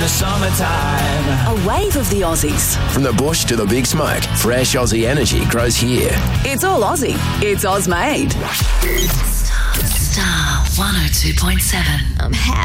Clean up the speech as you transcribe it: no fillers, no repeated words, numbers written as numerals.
the summertime. A wave of the Aussies. From the bush to the big smoke, fresh Aussie energy grows here. It's all Aussie. It's Oz made. Star 102.7. I'm happy.